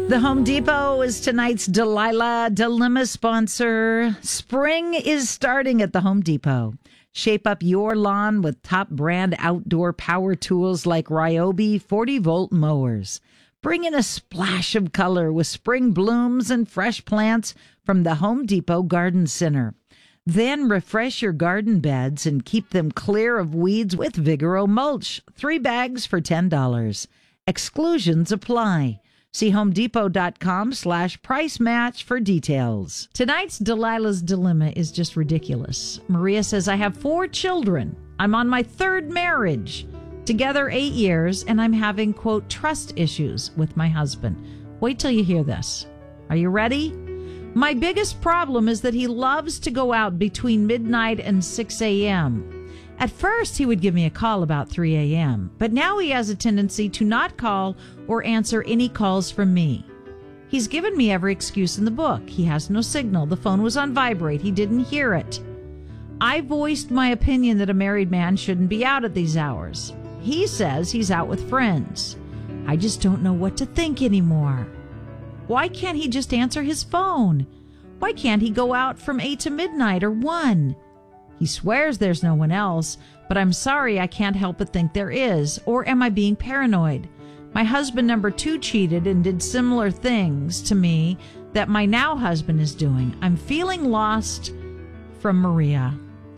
The Home Depot is tonight's Delilah Dilemma sponsor. Spring is starting at the Home Depot. Shape up your lawn with top brand outdoor power tools like Ryobi 40-volt mowers. Bring in a splash of color with spring blooms and fresh plants from the Home Depot Garden Center. Then refresh your garden beds and keep them clear of weeds with Vigoro mulch. 3 bags for $10. Exclusions apply. See homedepot.com/price match for details. Tonight's Delilah's Dilemma is just ridiculous. Maria says, I have 4 children. I'm on my 3rd marriage. Together 8 years, and I'm having, quote, trust issues with my husband. Wait till you hear this. Are you ready? My biggest problem is that he loves to go out between midnight and 6 a.m. At first, he would give me a call about 3 a.m., but now he has a tendency to not call or answer any calls from me. He's given me every excuse in the book. He has no signal. The phone was on vibrate. He didn't hear it. I voiced my opinion that a married man shouldn't be out at these hours. He says he's out with friends. I just don't know what to think anymore. Why can't he just answer his phone? Why can't he go out from 8 to midnight or 1? He swears there's no one else, but I'm sorry, I can't help but think there is. Or am I being paranoid? My husband number 2 cheated and did similar things to me that my now husband is doing. I'm feeling lost. From Maria.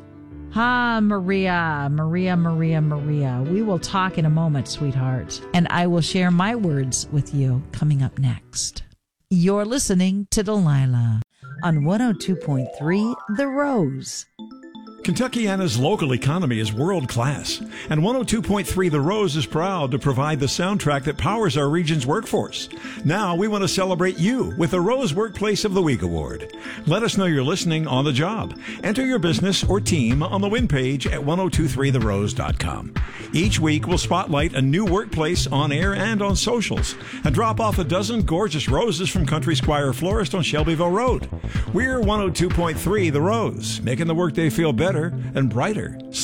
Maria. We will talk in a moment, sweetheart. And I will share my words with you coming up next. You're listening to Delilah on 102.3 The Rose. Kentuckiana's local economy is world-class, and 102.3 The Rose is proud to provide the soundtrack that powers our region's workforce. Now we want to celebrate you with the Rose Workplace of the Week Award. Let us know you're listening on the job. Enter your business or team on the win page at 1023therose.com. Each week we'll spotlight a new workplace on air and on socials, and drop off a dozen gorgeous roses from Country Squire Florist on Shelbyville Road. We're 102.3 The Rose, making the workday feel better and brighter.